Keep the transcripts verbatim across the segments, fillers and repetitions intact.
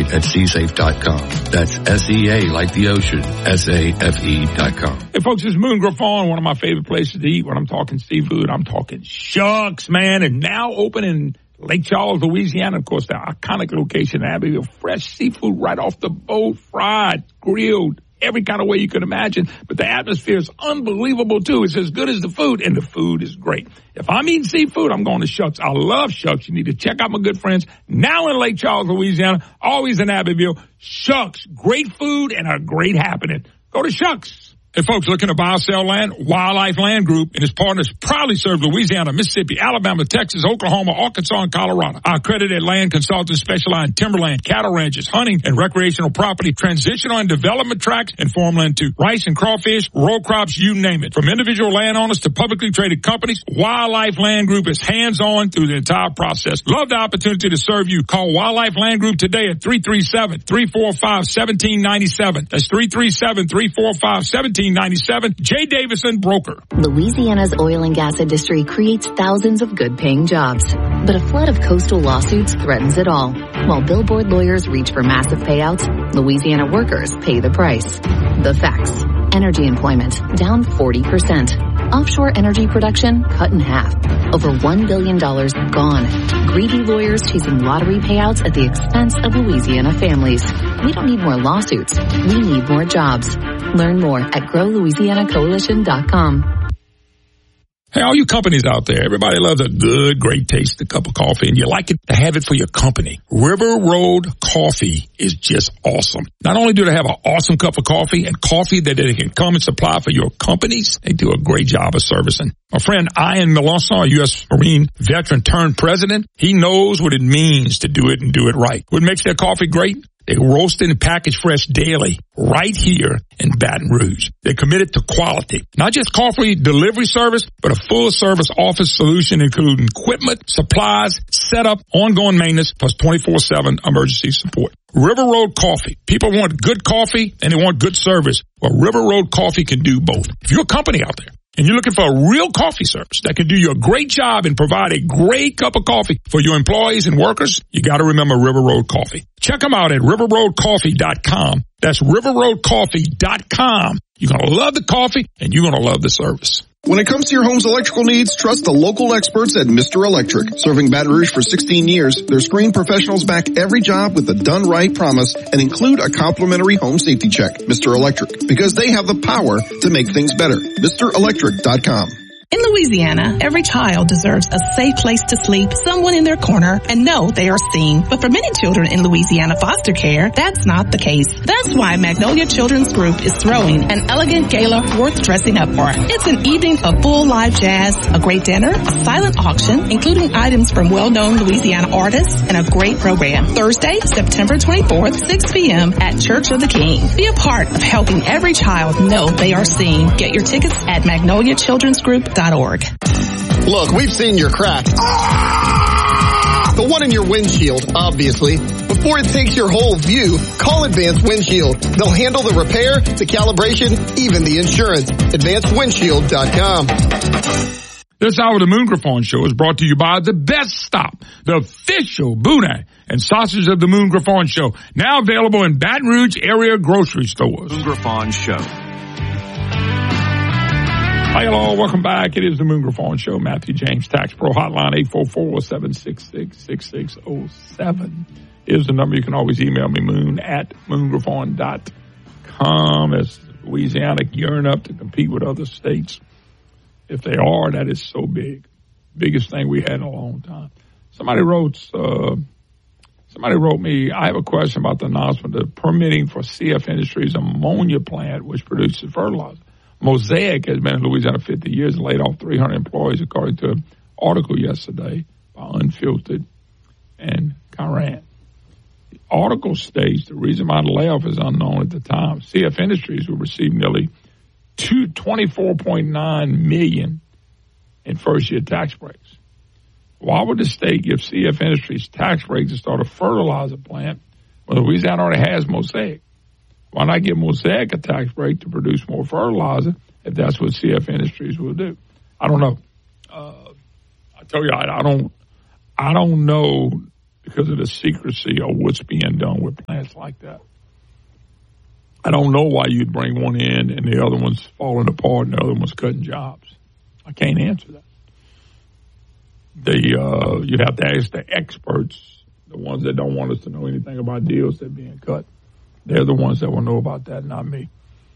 at sea safe dot com. That's S E A like the ocean, S A F E dot com. Hey, folks, it's Moon Griffon, one of my favorite places to eat. When I'm talking seafood, I'm talking Shucks, man, and now open in Lake Charles, Louisiana. Of course, the iconic location in Abbeville. Fresh seafood right off the boat, fried, grilled, every kind of way you can imagine. But the atmosphere is unbelievable, too. It's as good as the food, and the food is great. If I'm eating seafood, I'm going to Shucks. I love Shucks. You need to check out my good friends now in Lake Charles, Louisiana, always in Abbeville. Shucks, great food and a great happening. Go to Shucks. Hey, folks, looking to buy or sell land? Wildlife Land Group and its partners proudly serve Louisiana, Mississippi, Alabama, Texas, Oklahoma, Arkansas, and Colorado. Our accredited land consultants specialize in timberland, cattle ranches, hunting, and recreational property, transitional and development tracts, and farmland too. Rice and crawfish, row crops, you name it. From individual landowners to publicly traded companies, Wildlife Land Group is hands-on through the entire process. Love the opportunity to serve you. Call Wildlife Land Group today at three three seven, three four five, one seven nine seven. That's three three seven, three four five, one seven ninety-seven. Jay Davison, broker. Louisiana's oil and gas industry creates thousands of good-paying jobs, but a flood of coastal lawsuits threatens it all. While billboard lawyers reach for massive payouts, Louisiana workers pay the price. The facts. Energy employment down forty percent. Offshore energy production cut in half. Over one billion dollars gone. Greedy lawyers chasing lottery payouts at the expense of Louisiana families. We don't need more lawsuits. We need more jobs. Learn more at grow louisiana coalition dot com. Hey, all you companies out there, everybody loves a good, great taste of cup of coffee, and you like it to have it for your company. River Road Coffee is just awesome. Not only do they have an awesome cup of coffee and coffee that they can come and supply for your companies, they do a great job of servicing. My friend Ian Melanson, a U S Marine veteran turned president, he knows what it means to do it and do it right. What makes their coffee great? They roast and package fresh daily right here in Baton Rouge. They're committed to quality, not just coffee delivery service, but a full service office solution including equipment, supplies, setup, ongoing maintenance, plus twenty-four seven emergency support. River Road Coffee. People want good coffee and they want good service. Well, River Road Coffee can do both. If you're a company out there and you're looking for a real coffee service that can do you a great job and provide a great cup of coffee for your employees and workers, you got to remember River Road Coffee. Check them out at river road coffee dot com. That's river road coffee dot com. You're going to love the coffee and you're going to love the service. When it comes to your home's electrical needs, trust the local experts at Mister Electric. Serving Baton Rouge for sixteen years, their screened professionals back every job with a done right promise and include a complimentary home safety check. Mister Electric, because they have the power to make things better. Mister Electric dot com. In Louisiana, every child deserves a safe place to sleep, someone in their corner, and know they are seen. But for many children in Louisiana foster care, that's not the case. That's why Magnolia Children's Group is throwing an elegant gala worth dressing up for. It's an evening of full live jazz, a great dinner, a silent auction, including items from well-known Louisiana artists, and a great program. Thursday, September twenty-fourth, six p.m. at Church of the King. Be a part of helping every child know they are seen. Get your tickets at magnolia children's group dot org. Look, we've seen your crack. Ah! The one in your windshield, obviously. Before it takes your whole view, call Advanced Windshield. They'll handle the repair, the calibration, even the insurance. advanced windshield dot com. This hour of the Moon Griffon Show is brought to you by The Best Stop, the official boudin and sausage of the Moon Griffon Show. Now available in Baton Rouge area grocery stores. Moon Griffon Show. Hi, hello, welcome back. It is the Moon Griffon Show. Matthew James, Tax Pro Hotline, eight four four, seven six six, six six zero seven is the number. You can always email me, moon at moon griffon dot com. As Louisiana gearing up to compete with other states. If they are, that is so big. Biggest thing we had in a long time. Somebody wrote, uh, somebody wrote me, I have a question about the announcement of permitting for C F Industries ammonia plant, which produces fertilizer. Mosaic has been in Louisiana fifty years and laid off three hundred employees, according to an article yesterday by Unfiltered and Kiran. The article states the reason why the layoff is unknown at the time. C F Industries will receive nearly twenty-four point nine million dollars in first-year tax breaks. Why would the state give C F Industries tax breaks to start a fertilizer plant when Louisiana already has Mosaic? Why not give Mosaic a tax break to produce more fertilizer if that's what C F Industries will do? I don't know. Uh, I tell you, I, I don't. I don't know because of the secrecy of what's being done with plants like that. I don't know why you'd bring one in and the other one's falling apart and the other one's cutting jobs. I can't answer that. The uh, you'd have to ask the experts, the ones that don't want us to know anything about deals that are being cut. They're the ones that will know about that, not me.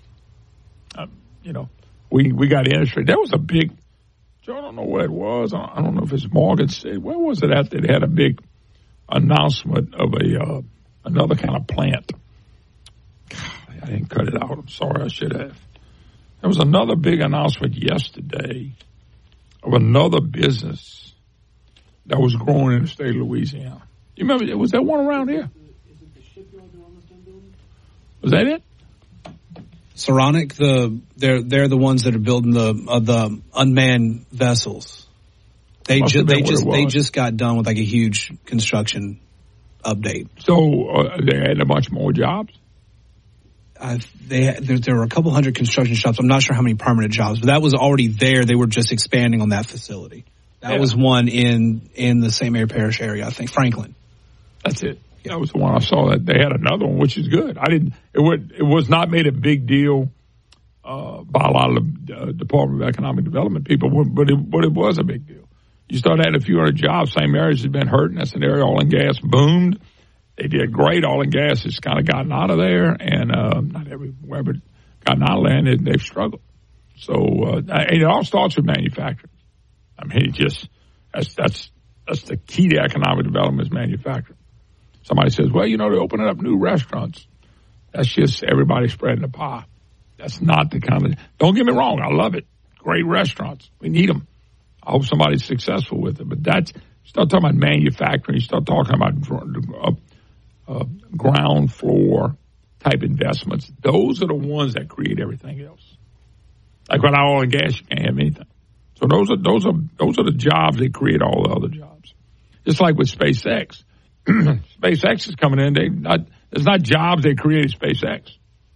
Um, you know, we, we got industry. There was a big, Joe, I don't know where it was. I don't know if it's Morgan City. Where was it at that had a big announcement of a uh, another kind of plant? God, I didn't cut it out. I'm sorry, I should have. There was another big announcement yesterday of another business that was growing in the state of Louisiana. You remember, was there one around here? Is it the shipyard they're almost done building? Was that it? Saronic, the they're they're the ones that are building the uh, the unmanned vessels. They just they just they just got done with like a huge construction update. So uh, they had a bunch more jobs. Uh, they there, there were a couple hundred construction shops. I'm not sure how many permanent jobs, but that was already there. They were just expanding on that facility. That yeah. was one in in the Saint Mary Parish area, I think, Franklin. That's it. That was the one I saw. That they had another one, which is good. I didn't. It would. It was not made a big deal uh, by a lot of the uh, Department of Economic Development people, but it, but it was a big deal. You start adding a few hundred jobs. Saint Mary's has been hurting. That's an area oil and gas boomed. They did great. Oil and gas has kind of gotten out of there, and uh, not everywhere, but gotten out of there, and they, they've struggled. So uh, it all starts with manufacturing. I mean, it just that's that's that's the key to economic development is manufacturing. Somebody says, well, you know, they're opening up new restaurants. That's just everybody spreading the pie. That's not the kind of, don't get me wrong, I love it. Great restaurants. We need them. I hope somebody's successful with it. But that's, you start talking about manufacturing, you start talking about uh, uh, ground floor type investments. Those are the ones that create everything else. Like with oil and gas, you can't have anything. So those are, those are, those are the jobs that create all the other jobs. Just like with SpaceX. SpaceX is coming in. They not, it's not jobs they created SpaceX.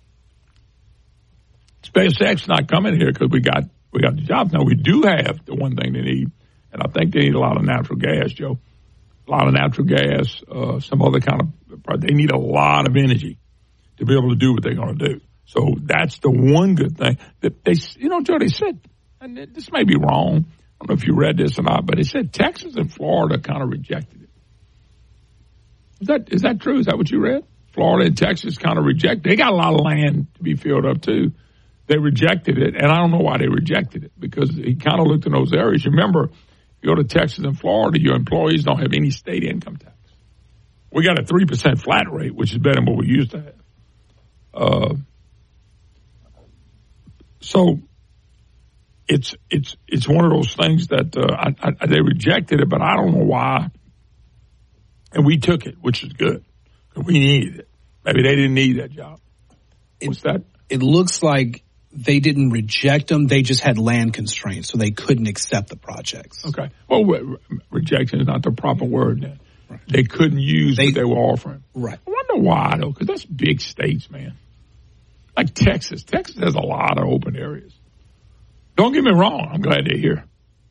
SpaceX is not coming here because we got we got the jobs. Now we do have the one thing they need, and I think they need a lot of natural gas, Joe. A lot of natural gas, uh, some other kind of. They need a lot of energy to be able to do what they're going to do. So that's the one good thing that they, you know, Joe. They said, and this may be wrong. I don't know if you read this or not, but they said Texas and Florida kind of rejected it. Is that is that true? Is that what you read? Florida and Texas kind of reject. They got a lot of land to be filled up too. They rejected it, and I don't know why they rejected it because he kind of looked in those areas. You remember, you go to Texas and Florida, your employees don't have any state income tax. We got a three percent flat rate, which is better than what we used to have. Uh, so it's it's it's one of those things that uh, I, I, they rejected it, but I don't know why. And we took it, which is good. We needed it. Maybe they didn't need that job. What's that? It looks like they didn't reject them. They just had land constraints, so they couldn't accept the projects. Okay. Well, re- rejection is not the proper word then. Right. They couldn't use they, what they were offering. Right. I wonder why, though, because that's big states, man. Like Texas. Texas has a lot of open areas. Don't get me wrong. I'm glad they're here.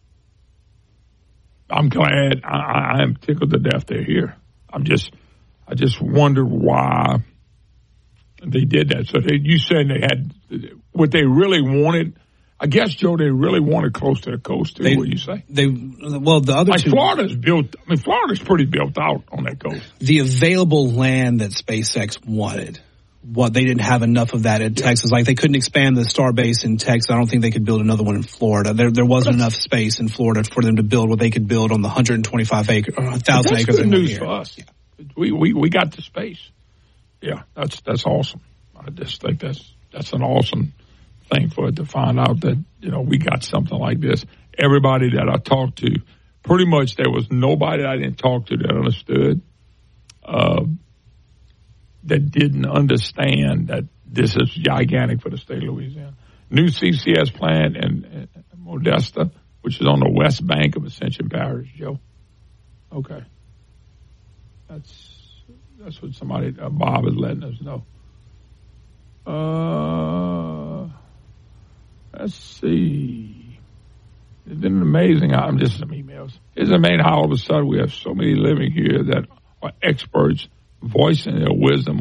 I'm glad. I, I am tickled to death they're here. I'm just, I just wondered why they did that. So they, you said they had what they really wanted. I guess, Joe, they really wanted close to the coast too. They, what do you say? They well, the other like two, Florida's built. I mean, Florida's pretty built out on that coast. The available land that SpaceX wanted. What they didn't have enough of that in yeah. Texas. Like they couldn't expand the star base in Texas. I don't think they could build another one in Florida. There, there wasn't enough space in Florida for them to build what they could build on the one hundred twenty-five acre, uh, thousand acres. That's good news for us. Yeah. We, we we got the space. Yeah, that's that's awesome. I just think that's that's an awesome thing for it to find out that you know we got something like this. Everybody that I talked to, pretty much there was nobody I didn't talk to that understood. Uh, that didn't understand that this is gigantic for the state of Louisiana. New C C S plant in, in Modesta, which is on the west bank of Ascension Parish, Joe. Okay. That's that's what somebody, uh, Bob is letting us know. Uh, let's see. It's been amazing. I'm just some emails. It's amazing how all of a sudden we have so many living here that are experts voicing their wisdom